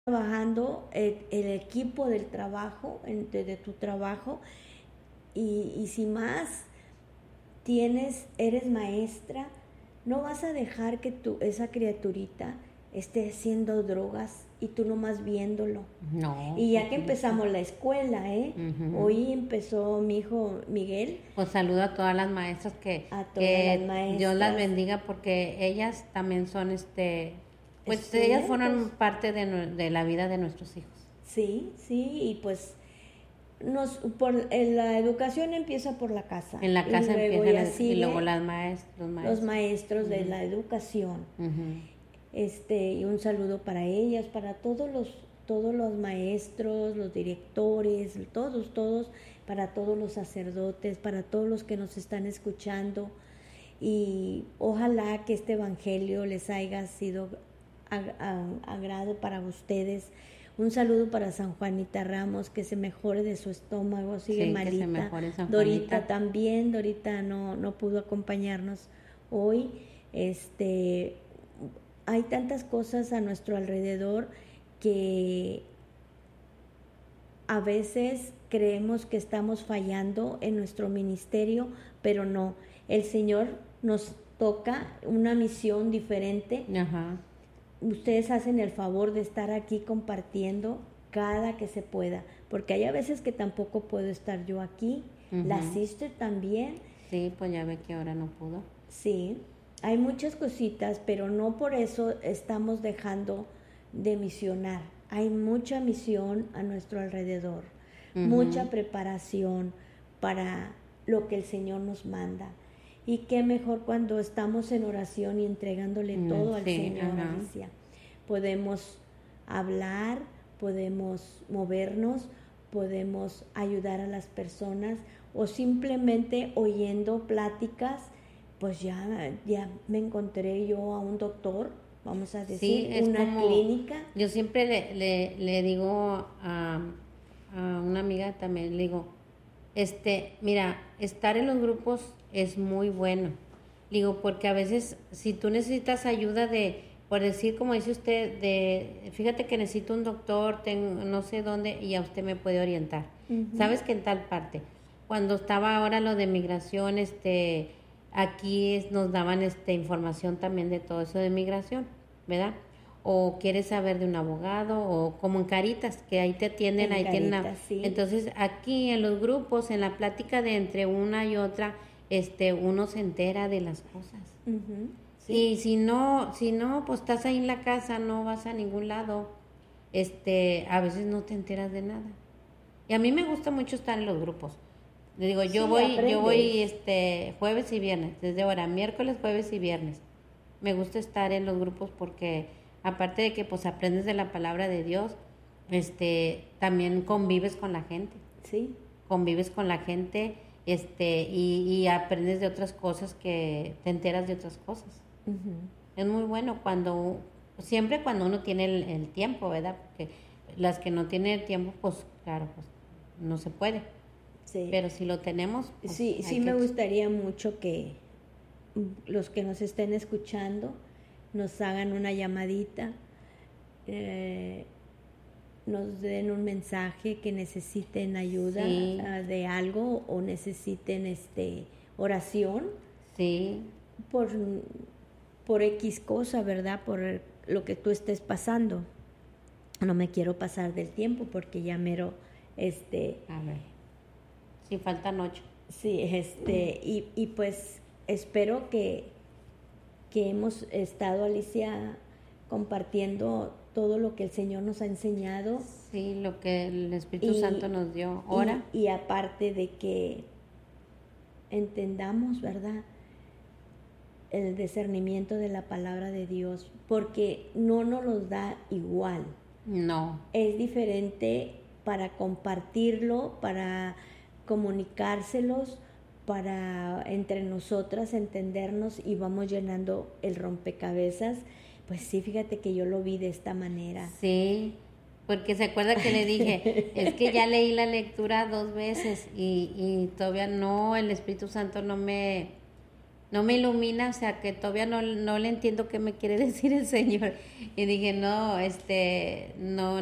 trabajando el equipo del trabajo, de tu trabajo, y si más eres maestra, no vas a dejar que esa criaturita esté haciendo drogas y tú nomás viéndolo. No. Y ya que empezamos la escuela, hoy empezó mi hijo Miguel. Pues saludo a todas las maestras A todas que las maestras. Dios las bendiga, porque ellas también son pues Estudiantes. ellas fueron parte de la vida de nuestros hijos. Sí, y pues la educación empieza por la casa. En la casa empiezan y luego los maestros. Los maestros de la educación. Y un saludo para ellas, para todos los maestros, los directores, todos, para todos los sacerdotes, para todos los que nos están escuchando. Y ojalá que este evangelio les haya sido agrado para ustedes. Un saludo para San Juanita Ramos, que se mejore de su estómago, sigue malita. Que se mejore San Dorita Juanita. también, Dorita no pudo acompañarnos hoy. Hay tantas cosas a nuestro alrededor que a veces creemos que estamos fallando en nuestro ministerio, pero no. El Señor nos toca una misión diferente. Ajá. Ustedes hacen el favor de estar aquí compartiendo cada que se pueda, porque hay a veces que tampoco puedo estar yo aquí. La sister también. Sí, pues ya ve que ahora no pudo. Sí, hay muchas cositas, pero no por eso estamos dejando de misionar. Hay mucha misión a nuestro alrededor, mucha preparación para lo que el Señor nos manda. Y qué mejor cuando estamos en oración y entregándole todo al Señor, Alicia. Podemos hablar, podemos movernos, podemos ayudar a las personas, o simplemente oyendo pláticas, pues ya me encontré yo a un doctor, vamos a decir, sí, una clínica. Yo siempre le digo a una amiga también, le digo, mira, estar en los grupos es muy bueno. Digo, porque a veces si tú necesitas ayuda por decir, como dice usted, fíjate que necesito un doctor, no sé dónde, y a usted me puede orientar. Sabes que en tal parte. Cuando estaba ahora lo de migración, aquí nos daban información también de todo eso de migración, ¿verdad? O quieres saber de un abogado, o como en Caritas, que ahí te atienden, ahí tienen. Sí. Entonces, aquí en los grupos, en la plática de entre una y otra, uno se entera de las cosas. Sí. Y si no, pues estás ahí en la casa, no vas a ningún lado, a veces no te enteras de nada. Y a mí me gusta mucho estar en los grupos. Le digo, yo voy jueves y viernes, desde ahora, miércoles, jueves y viernes. Me gusta estar en los grupos porque aparte de que pues aprendes de la palabra de Dios, también convives con la gente. Sí. Convives con la gente, y aprendes de otras cosas, que te enteras de otras cosas. Es muy bueno siempre cuando uno tiene el tiempo, ¿verdad? Porque las que no tienen el tiempo, pues claro, pues no se puede. Sí. Pero si lo tenemos, pues sí me gustaría mucho que los que nos estén escuchando nos hagan una llamadita, nos den un mensaje que necesiten ayuda de algo, o necesiten oración. Sí. Por X cosa, ¿verdad? Por lo que tú estés pasando. No me quiero pasar del tiempo porque ya mero A ver. Sí, faltan 8. Sí, y pues espero que hemos estado, Alicia, compartiendo todo lo que el Señor nos ha enseñado. Sí, lo que el Espíritu Santo nos dio. Ahora. Y aparte de que entendamos, ¿verdad?, el discernimiento de la palabra de Dios, porque no nos los da igual. No. Es diferente para compartirlo, para comunicárselos, para entre nosotras entendernos, y vamos llenando el rompecabezas. Pues sí, fíjate que yo lo vi de esta manera. Sí, porque se acuerda que le dije, es que ya leí la lectura 2 veces y todavía no, el Espíritu Santo no me no me ilumina, o sea, que todavía no le entiendo qué me quiere decir el Señor. Y dije, no, no,